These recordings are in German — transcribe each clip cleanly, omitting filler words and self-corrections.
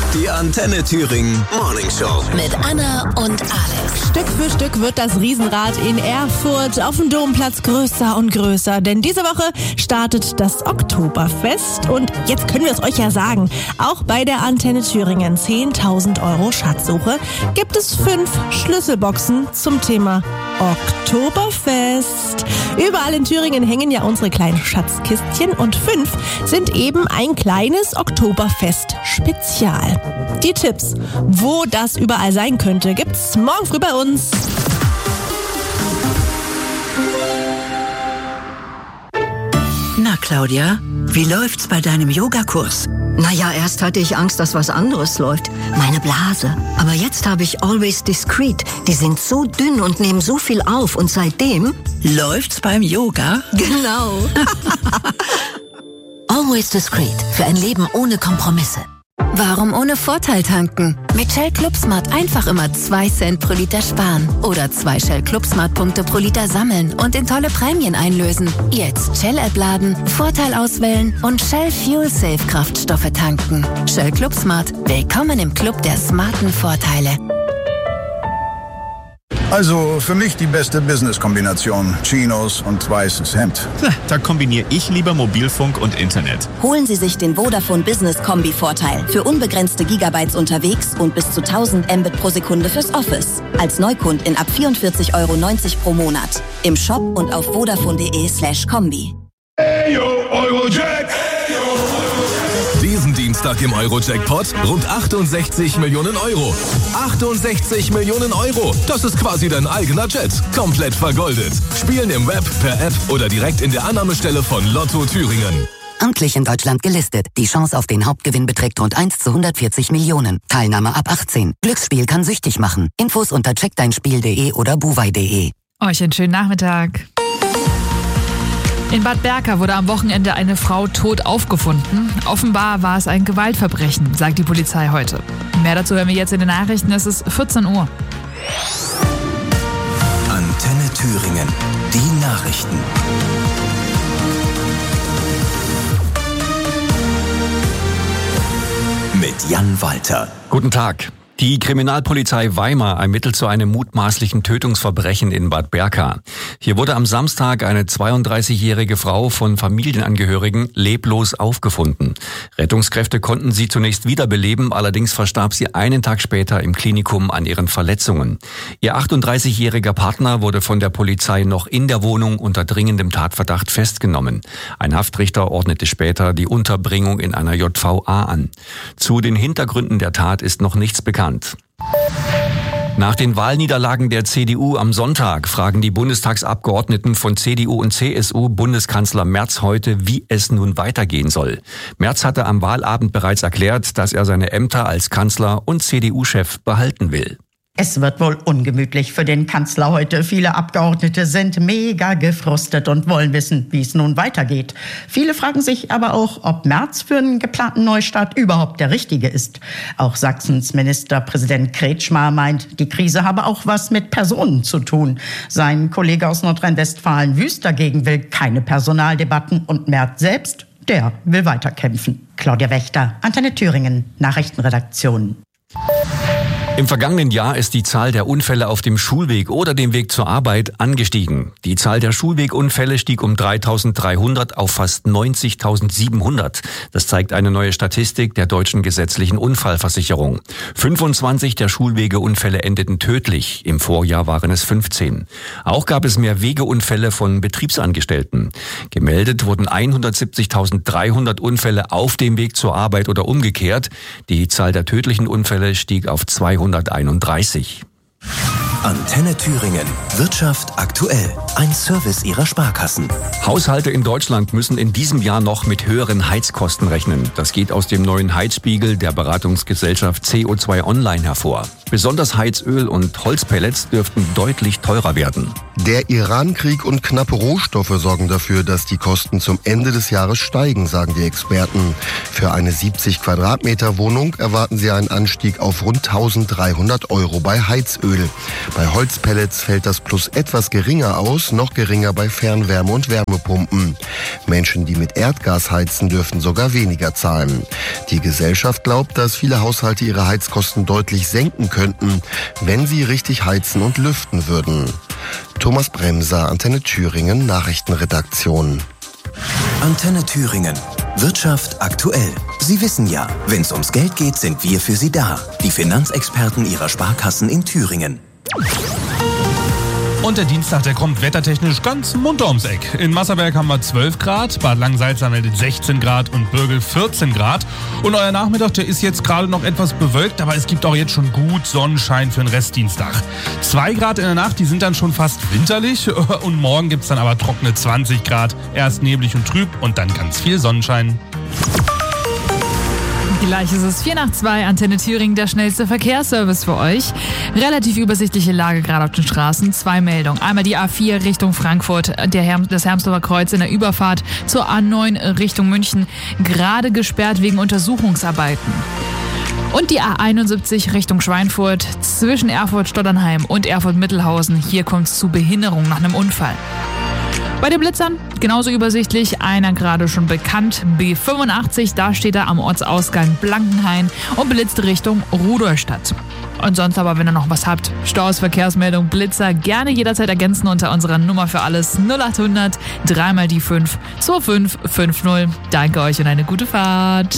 Die Antenne Thüringen Morning Show. Mit Anna und Alex. Stück für Stück wird das Riesenrad in Erfurt auf dem Domplatz größer und größer. Denn diese Woche startet das Oktoberfest. Und jetzt können wir es euch ja sagen, auch bei der Antenne Thüringen 10.000 Euro Schatzsuche gibt es 5 Schlüsselboxen zum Thema Oktoberfest. Überall in Thüringen hängen ja unsere kleinen Schatzkistchen und 5 sind eben ein kleines Oktoberfest-Spezial. Die Tipps, wo das überall sein könnte, gibt's morgen früh bei uns. Na, Claudia, wie läuft's bei deinem Yogakurs? Naja, erst hatte ich Angst, dass was anderes läuft. Meine Blase. Aber jetzt habe ich Always Discreet. Die sind so dünn und nehmen so viel auf. Und seitdem... Läuft's beim Yoga? Genau. Always Discreet. Für ein Leben ohne Kompromisse. Warum ohne Vorteil tanken? Mit Shell Club Smart einfach immer 2 Cent pro Liter sparen. Oder 2 Shell Club Smart Punkte pro Liter sammeln und in tolle Prämien einlösen. Jetzt Shell App laden, Vorteil auswählen und Shell Fuel Safe Kraftstoffe tanken. Shell Club Smart. Willkommen im Club der smarten Vorteile. Also für mich die beste Business-Kombination. Chinos und weißes Hemd. Da kombiniere ich lieber Mobilfunk und Internet. Holen Sie sich den Vodafone Business Kombi-Vorteil. Für unbegrenzte Gigabytes unterwegs und bis zu 1000 Mbit pro Sekunde fürs Office. Als Neukundin ab 44,90 € pro Monat. Im Shop und auf vodafone.de/kombi. Hey yo, Eurojack! Diesen Dienstag im Euro-Jackpot rund 68 Millionen Euro. 68 Millionen Euro. Das ist quasi dein eigener Jet. Komplett vergoldet. Spielen im Web, per App oder direkt in der Annahmestelle von Lotto Thüringen. Amtlich in Deutschland gelistet. Die Chance auf den Hauptgewinn beträgt rund 1 zu 140 Millionen. Teilnahme ab 18. Glücksspiel kann süchtig machen. Infos unter checkdeinspiel.de oder buwei.de. Euch einen schönen Nachmittag. In Bad Berka wurde am Wochenende eine Frau tot aufgefunden. Offenbar war es ein Gewaltverbrechen, sagt die Polizei heute. Mehr dazu hören wir jetzt in den Nachrichten. Es ist 14 Uhr. Antenne Thüringen. Die Nachrichten. Mit Jan Walter. Guten Tag. Die Kriminalpolizei Weimar ermittelt zu einem mutmaßlichen Tötungsverbrechen in Bad Berka. Hier wurde am Samstag eine 32-jährige Frau von Familienangehörigen leblos aufgefunden. Rettungskräfte konnten sie zunächst wiederbeleben, allerdings verstarb sie einen Tag später im Klinikum an ihren Verletzungen. Ihr 38-jähriger Partner wurde von der Polizei noch in der Wohnung unter dringendem Tatverdacht festgenommen. Ein Haftrichter ordnete später die Unterbringung in einer JVA an. Zu den Hintergründen der Tat ist noch nichts bekannt. Nach den Wahlniederlagen der CDU am Sonntag fragen die Bundestagsabgeordneten von CDU und CSU Bundeskanzler Merz heute, wie es nun weitergehen soll. Merz hatte am Wahlabend bereits erklärt, dass er seine Ämter als Kanzler und CDU-Chef behalten will. Es wird wohl ungemütlich für den Kanzler heute. Viele Abgeordnete sind mega gefrustet und wollen wissen, wie es nun weitergeht. Viele fragen sich aber auch, ob Merz für einen geplanten Neustart überhaupt der Richtige ist. Auch Sachsens Ministerpräsident Kretschmer meint, die Krise habe auch was mit Personen zu tun. Sein Kollege aus Nordrhein-Westfalen Wüst dagegen will keine Personaldebatten und Merz selbst, der will weiterkämpfen. Claudia Wächter, Antenne Thüringen, Nachrichtenredaktion. Im vergangenen Jahr ist die Zahl der Unfälle auf dem Schulweg oder dem Weg zur Arbeit angestiegen. Die Zahl der Schulwegunfälle stieg um 3.300 auf fast 90.700. Das zeigt eine neue Statistik der Deutschen Gesetzlichen Unfallversicherung. 25 der Schulwegeunfälle endeten tödlich. Im Vorjahr waren es 15. Auch gab es mehr Wegeunfälle von Betriebsangestellten. Gemeldet wurden 170.300 Unfälle auf dem Weg zur Arbeit oder umgekehrt. Die Zahl der tödlichen Unfälle stieg auf 231. Antenne Thüringen. Wirtschaft aktuell. Ein Service Ihrer Sparkassen. Haushalte in Deutschland müssen in diesem Jahr noch mit höheren Heizkosten rechnen. Das geht aus dem neuen Heizspiegel der Beratungsgesellschaft CO2 Online hervor. Besonders Heizöl und Holzpellets dürften deutlich teurer werden. Der Iran-Krieg und knappe Rohstoffe sorgen dafür, dass die Kosten zum Ende des Jahres steigen, sagen die Experten. Für eine 70 Quadratmeter Wohnung erwarten sie einen Anstieg auf rund 1.300 € bei Heizöl. Bei Holzpellets fällt das Plus etwas geringer aus, noch geringer bei Fernwärme- und Wärmepumpen. Menschen, die mit Erdgas heizen, dürfen sogar weniger zahlen. Die Gesellschaft glaubt, dass viele Haushalte ihre Heizkosten deutlich senken könnten, wenn sie richtig heizen und lüften würden. Thomas Bremser, Antenne Thüringen, Nachrichtenredaktion. Antenne Thüringen. Wirtschaft aktuell. Sie wissen ja, wenn es ums Geld geht, sind wir für Sie da. Die Finanzexperten Ihrer Sparkassen in Thüringen. Und der Dienstag, der kommt wettertechnisch ganz munter ums Eck. In Masserberg haben wir 12 Grad, Bad Langensalza meldet 16 Grad und Bürgel 14 Grad. Und euer Nachmittag, der ist jetzt gerade noch etwas bewölkt, aber es gibt auch jetzt schon gut Sonnenschein für den Restdienstag. 2 Grad in der Nacht, die sind dann schon fast winterlich. Und morgen gibt's dann aber trockene 20 Grad. Erst neblig und trüb und dann ganz viel Sonnenschein. Gleich ist es 4:02, Antenne Thüringen, der schnellste Verkehrsservice für euch. Relativ übersichtliche Lage gerade auf den Straßen. 2 Meldungen. Einmal die A4 Richtung Frankfurt, das Hermsdorfer Kreuz in der Überfahrt zur A9 Richtung München. Gerade gesperrt wegen Untersuchungsarbeiten. Und die A71 Richtung Schweinfurt zwischen Erfurt-Stotternheim und Erfurt-Mittelhausen. Hier kommt es zu Behinderung nach einem Unfall. Bei den Blitzern genauso übersichtlich, einer gerade schon bekannt, B85, da steht er am Ortsausgang Blankenhain und blitzt Richtung Rudolstadt. Und sonst aber, wenn ihr noch was habt, Staus, Verkehrsmeldung, Blitzer, gerne jederzeit ergänzen unter unserer Nummer für alles 0800 3 mal die 5 2550. Danke euch und eine gute Fahrt.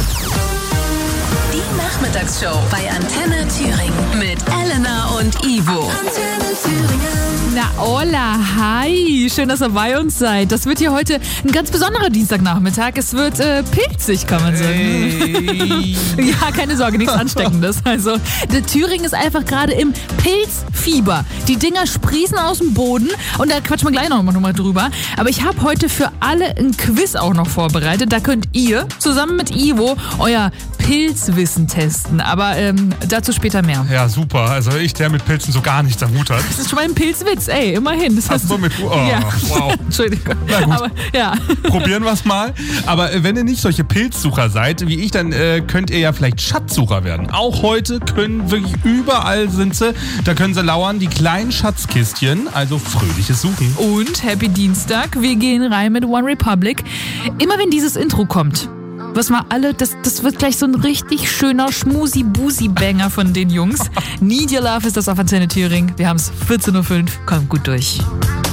Die Nachmittagsshow bei Antenne Thüringen mit Elena und Ivo. Antenne Thüringen. Na hola, hi, schön, dass ihr bei uns seid. Das wird hier heute ein ganz besonderer Dienstagnachmittag. Es wird pilzig, kann man sagen. Hey. Ja, keine Sorge, nichts Ansteckendes. Also, der Thüringen ist einfach gerade im Pilzfieber. Die Dinger sprießen aus dem Boden und da quatschen wir gleich noch mal drüber. Aber ich habe heute für alle ein Quiz auch noch vorbereitet. Da könnt ihr zusammen mit Ivo euer Pilzwissen testen. Aber dazu später mehr. Ja, super. Also ich, der mit Pilzen so gar nichts am Hut hat. Das ist schon mal ein Pilzwitz, ey, immerhin. Das hast du mit. Oh, ja. Wow. Entschuldigung. Na gut. Aber, ja. Probieren wir es mal. Aber wenn ihr nicht solche Pilzsucher seid wie ich, dann könnt ihr ja vielleicht Schatzsucher werden. Auch heute können wirklich überall sind sie. Da können sie lauern, die kleinen Schatzkistchen. Also fröhliches Suchen. Und Happy Dienstag. Wir gehen rein mit One Republic. Immer wenn dieses Intro kommt, was mal alle, das wird gleich so ein richtig schöner Schmusi-Busi-Banger von den Jungs. Need Your Love ist das auf Antenne Thüringen. Wir haben es 14:05 Uhr. Kommt gut durch.